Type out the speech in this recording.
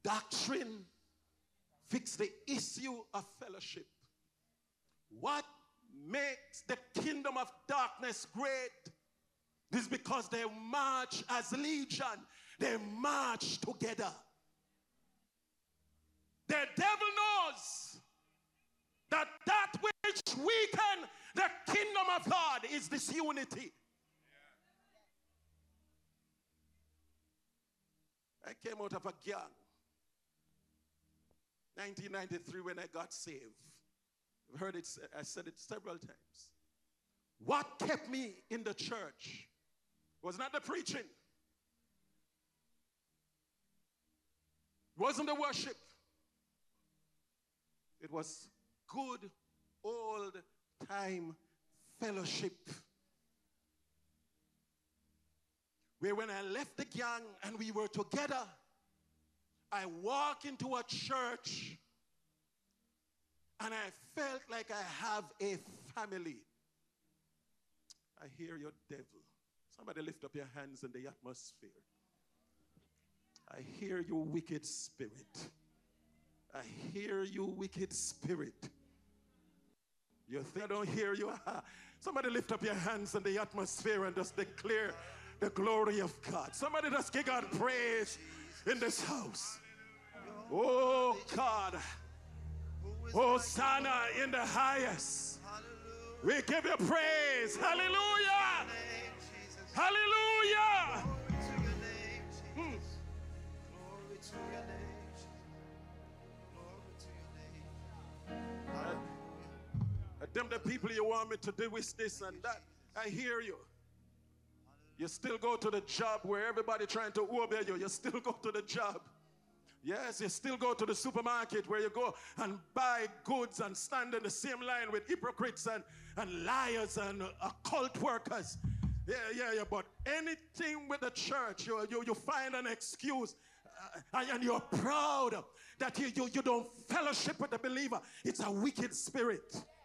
doctrine fix the issue of fellowship. What makes the kingdom of darkness great is because they march as legion. They march together. The devil knows that which weakens the kingdom of God is disunity. I came out of a gang 1993 when I got saved. I've heard it, I said it several times. What kept me in the church was not the preaching. It wasn't the worship. It was good old time fellowship. Where when I left the gang and we were together, I walked into a church and I felt like I have a family. I hear your devil. Somebody lift up your hands in the atmosphere. I hear you, wicked spirit. I hear you, wicked spirit. You think I don't hear you? Somebody lift up your hands in the atmosphere and just declare the glory of God. Somebody just give God praise in this house. Oh God. Hosanna in the highest. We give you praise. Hallelujah. Hallelujah. Them the people you want me to do with this and that. I hear you. You still go to the job where everybody trying to obey you. You still go to the job. Yes, you still go to the supermarket where you go and buy goods and stand in the same line with hypocrites and liars and occult workers. Yeah. But anything with the church, you find an excuse and you're proud that you don't fellowship with the believer. It's a wicked spirit.